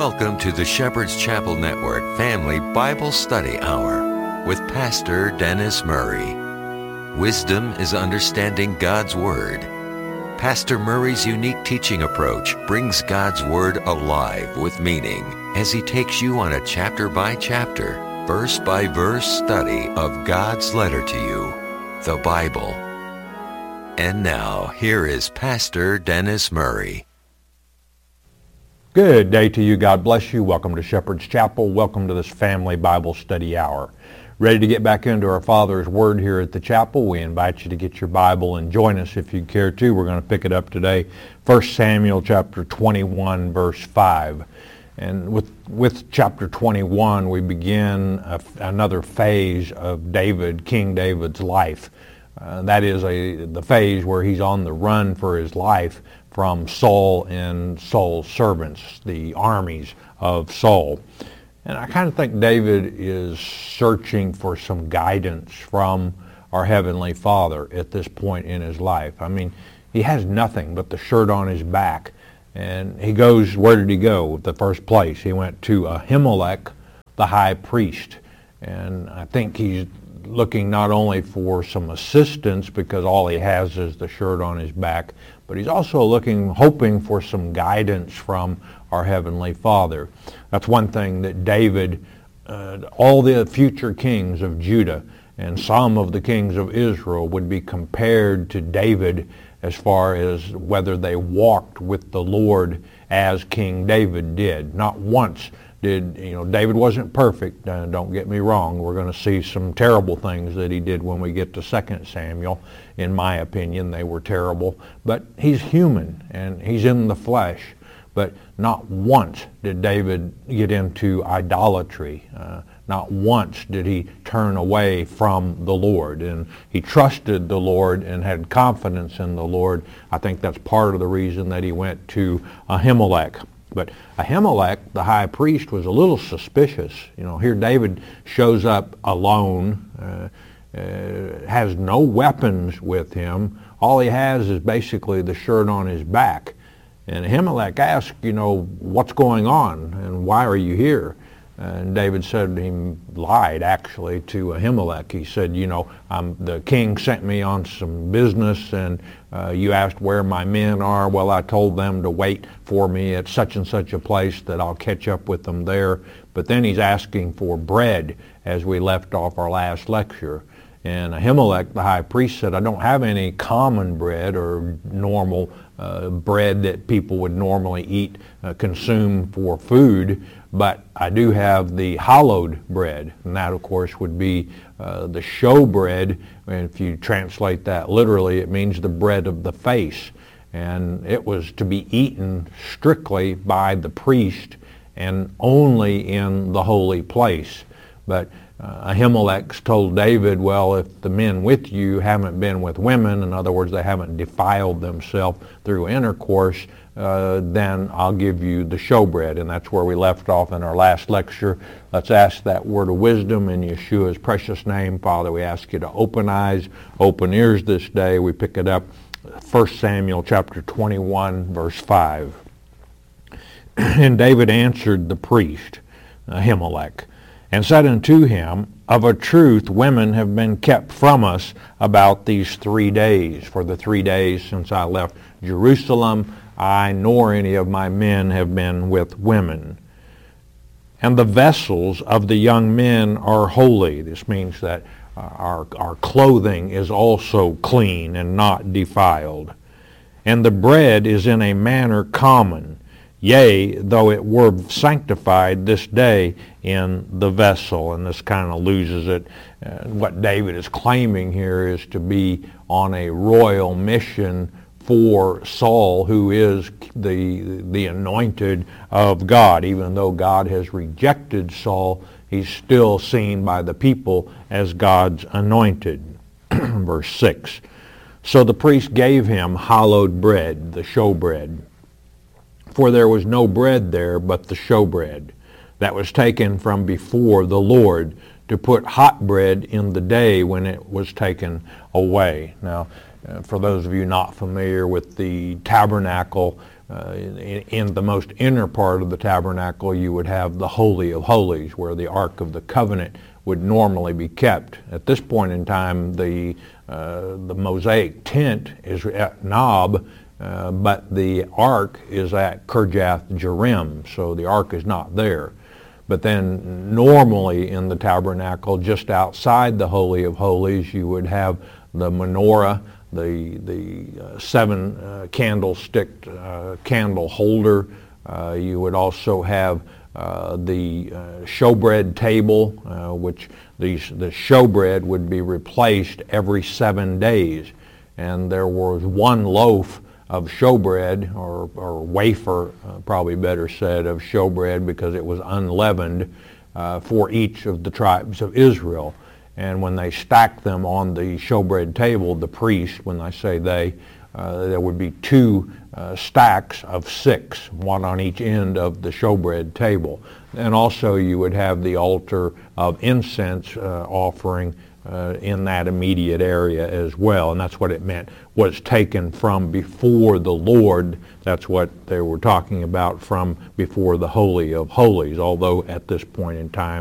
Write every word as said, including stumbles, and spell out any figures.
Welcome to the Shepherd's Chapel Network Family Bible Study Hour with Pastor Dennis Murray. Wisdom is understanding God's Word. Pastor Murray's unique teaching approach brings God's Word alive with meaning as he takes you on a chapter-by-chapter, verse-by-verse study of God's letter to you, the Bible. And now, here is Pastor Dennis Murray. Good day to you. God bless you. Welcome to Shepherd's Chapel. Welcome to this Family Bible Study Hour. Ready to get back into our Father's Word here at the chapel? We invite you to get your Bible and join us if you care to. We're going to pick it up today, First Samuel chapter twenty-one, verse five. And with with chapter twenty-one, we begin a, another phase of David, King David's life. Uh, that is a the phase where he's on the run for his life from Saul and Saul's servants, the armies of Saul. And I kind of think David is searching for some guidance from our Heavenly Father at this point in his life. I mean, he has nothing but the shirt on his back. And he goes, where did he go? The first place. He went to Ahimelech, the high priest. And I think he's looking not only for some assistance because all he has is the shirt on his back, but he's also looking, hoping for some guidance from our Heavenly Father. That's one thing that David, uh, all the future kings of Judah and some of the kings of Israel would be compared to David as far as whether they walked with the Lord as King David did. Not once did, you know, David wasn't perfect, uh, don't get me wrong. We're going to see some terrible things that he did when we get to Second Samuel. In my opinion, they were terrible. But he's human, and he's in the flesh. But not once did David get into idolatry. Uh, not once did he turn away from the Lord. And he trusted the Lord and had confidence in the Lord. I think that's part of the reason that he went to Ahimelech. But Ahimelech, the high priest, was a little suspicious. You know, here David shows up alone, uh, uh, has no weapons with him. All he has is basically the shirt on his back. And Ahimelech asked, you know, what's going on and why are you here? And David said he lied, actually, to Ahimelech. He said, you know, I'm, the king sent me on some business, and uh, you asked where my men are. Well, I told them to wait for me at such and such a place that I'll catch up with them there. But then he's asking for bread, as we left off our last lecture. And Ahimelech, the high priest, said, I don't have any common bread or normal uh, bread that people would normally eat, uh, consume for food, but I do have the hallowed bread. And that, of course, would be uh, the show bread. And if you translate that literally, it means the bread of the face. And it was to be eaten strictly by the priest and only in the holy place. But Uh, Ahimelech told David, well, if the men with you haven't been with women, in other words, they haven't defiled themselves through intercourse, uh, then I'll give you the showbread. And that's where we left off in our last lecture. Let's ask that word of wisdom in Yeshua's precious name. Father, we ask you to open eyes, open ears this day. We pick it up, First Samuel chapter twenty-one, verse five. And David answered the priest, Ahimelech, and said unto him, of a truth women have been kept from us about these three days. For the three days since I left Jerusalem, I nor any of my men have been with women. And the vessels of the young men are holy. This means that uh, our, our clothing is also clean and not defiled. And the bread is in a manner common. Yea, though it were sanctified this day in the vessel. And this kind of loses it. Uh, what David is claiming here is to be on a royal mission for Saul, who is the, the anointed of God. Even though God has rejected Saul, he's still seen by the people as God's anointed. Verse six. So the priest gave him hallowed bread, the showbread. For there was no bread there but the showbread that was taken from before the Lord to put hot bread in the day when it was taken away. Now, uh, for those of you not familiar with the tabernacle, Uh, in, in the most inner part of the tabernacle, you would have the Holy of Holies, where the Ark of the Covenant would normally be kept. At this point in time, the uh, the Mosaic tent is at Nob, uh, but the Ark is at Kirjath Jearim, so the Ark is not there. But then normally in the tabernacle, just outside the Holy of Holies, you would have the menorah, the the uh, seven uh, candlestick uh, candle holder. Uh, you would also have uh, the uh, showbread table, uh, which these the showbread would be replaced every seven days, and there was one loaf of showbread, or, or wafer, uh, probably better said, of showbread, because it was unleavened, uh, for each of the tribes of Israel. And when they stacked them on the showbread table, the priest, when I say they, uh, there would be two uh, stacks of six, one on each end of the showbread table. And also you would have the altar of incense uh, offering uh, in that immediate area as well. And that's what it meant, was taken from before the Lord. That's what they were talking about, from before the Holy of Holies, although at this point in time